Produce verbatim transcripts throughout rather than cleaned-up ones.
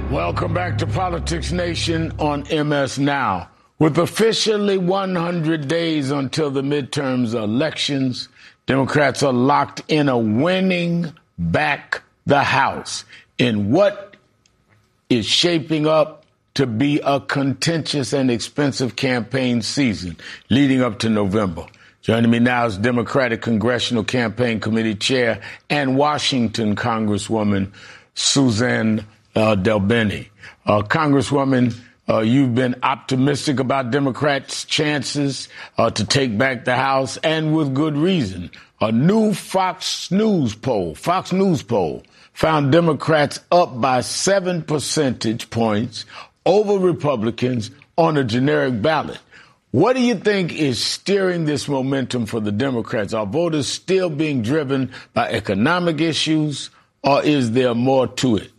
Welcome back to Politics Nation on M S Now. With officially one hundred days until the midterms elections, Democrats are locked in a winning back the House in what is shaping up to be a contentious and expensive campaign season leading up to November. Joining me now is Democratic Congressional Campaign Committee Chair and Washington Congresswoman Suzanne uh, DelBene. Uh, Congresswoman, uh, you've been optimistic about Democrats' chances uh, to take back the House, and with good reason. A new Fox News poll, Fox News poll, found Democrats up by seven percentage points over Republicans on a generic ballot. What do you think is steering this momentum for the Democrats? Are voters still being driven by economic issues, or is there more to it?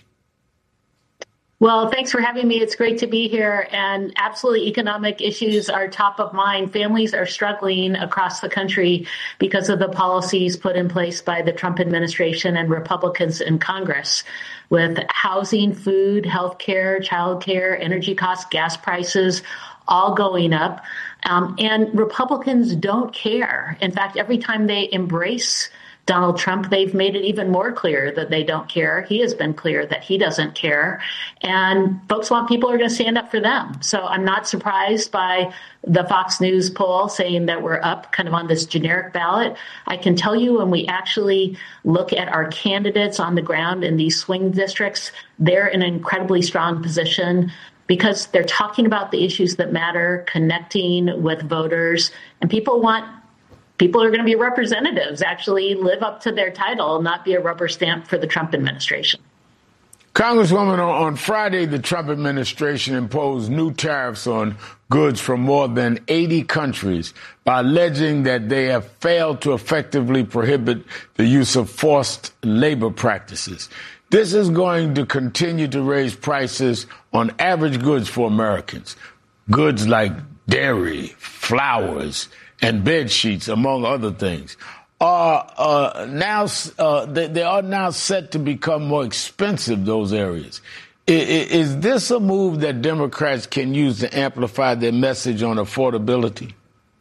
Well, thanks for having me. It's great to be here. And absolutely, economic issues are top of mind. Families are struggling across the country because of the policies put in place by the Trump administration and Republicans in Congress, with housing, food, health care, child care, energy costs, gas prices, all going up. Um, and Republicans don't care. In fact, every time they embrace Donald Trump, they've made it even more clear that they don't care. He has been clear that he doesn't care. And folks want people who are going to stand up for them. So I'm not surprised by the Fox News poll saying that we're up kind of on this generic ballot. I can tell you, when we actually look at our candidates on the ground in these swing districts, they're in an incredibly strong position, because they're talking about the issues that matter, connecting with voters, and people want people who are going to be representatives actually live up to their title, not be a rubber stamp for the Trump administration. Congresswoman, on Friday, the Trump administration imposed new tariffs on goods from more than eighty countries by alleging that they have failed to effectively prohibit the use of forced labor practices. This is going to continue to raise prices on average goods for Americans. Goods like dairy, flowers, and bed sheets, among other things, are uh, now uh, they, they are now set to become more expensive. Those areas. Is, is this a move that Democrats can use to amplify their message on affordability?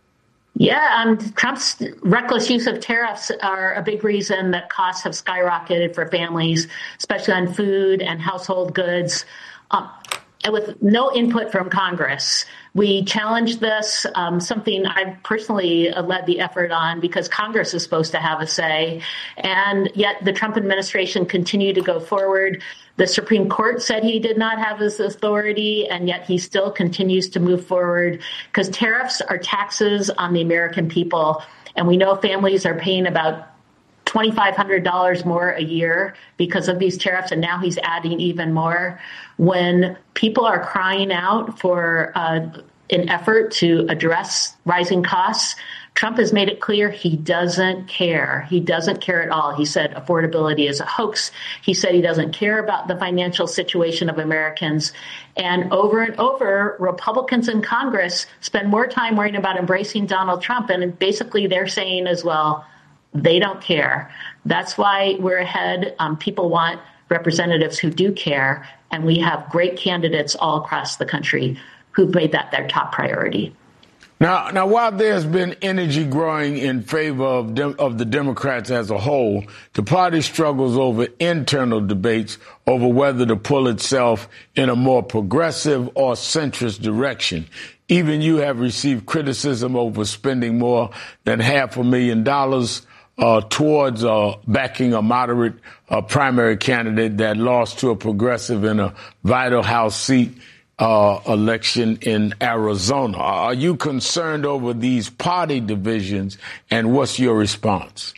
Yeah, um, Trump's reckless use of tariffs are a big reason that costs have skyrocketed for families, especially on food and household goods. Um, and with no input from Congress, we challenged this, um, something I personally led the effort on, because Congress is supposed to have a say. And yet the Trump administration continued to go forward. The Supreme Court said he did not have this authority, and yet he still continues to move forward, because tariffs are taxes on the American people. And we know families are paying about two thousand five hundred dollars more a year because of these tariffs, and now he's adding even more. When people are crying out for uh, an effort to address rising costs, Trump has made it clear he doesn't care. He doesn't care at all. He said affordability is a hoax. He said he doesn't care about the financial situation of Americans. And over and over, Republicans in Congress spend more time worrying about embracing Donald Trump. And basically they're saying as well, they don't care. That's why we're ahead. Um, people want representatives who do care. And we have great candidates all across the country who've made that their top priority. Now, now, while there's been energy growing in favor of, dem- of the Democrats as a whole, the party struggles over internal debates over whether to pull itself in a more progressive or centrist direction. Even you have received criticism over spending more than half a million dollars uh, towards uh, backing a moderate uh, primary candidate that lost to a progressive in a vital House seat Uh, election in Arizona. Are you concerned over these party divisions, and what's your response?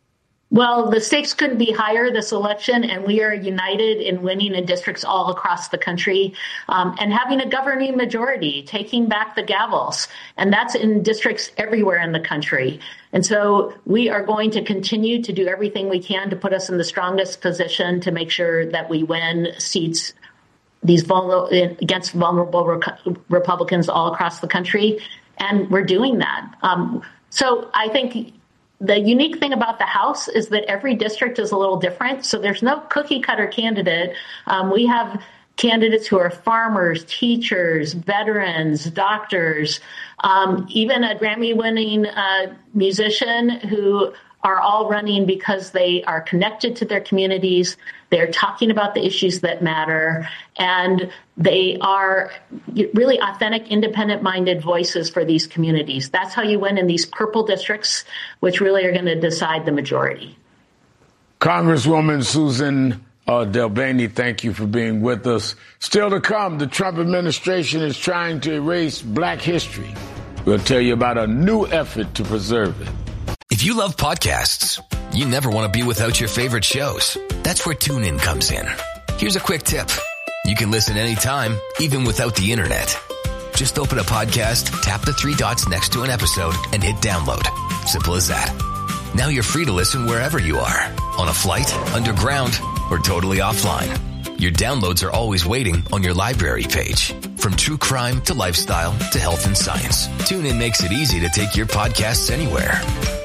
Well, the stakes couldn't be higher this election, and we are united in winning in districts all across the country, um, and having a governing majority, taking back the gavels. And that's in districts everywhere in the country. And so we are going to continue to do everything we can to put us in the strongest position to make sure that we win seats these vulnerable against vulnerable Re- Republicans all across the country. And we're doing that. Um, so I think the unique thing about the House is that every district is a little different. So there's no cookie cutter candidate. Um, we have candidates who are farmers, teachers, veterans, doctors, um, even a Grammy-winning uh, musician who are all running because they are connected to their communities. They're talking about the issues that matter, and they are really authentic, independent-minded voices for these communities. That's how you win in these purple districts, which really are going to decide the majority. Congresswoman Susan uh, DelBene, thank you for being with us. Still to come, the Trump administration is trying to erase Black history. We'll tell you about a new effort to preserve it. If you love podcasts, you never want to be without your favorite shows. That's where TuneIn comes in. Here's a quick tip. You can listen anytime, even without the internet. Just open a podcast, tap the three dots next to an episode, and hit download. Simple as that. Now you're free to listen wherever you are. On a flight, underground, or totally offline. Your downloads are always waiting on your library page. From true crime to lifestyle to health and science, TuneIn makes it easy to take your podcasts anywhere.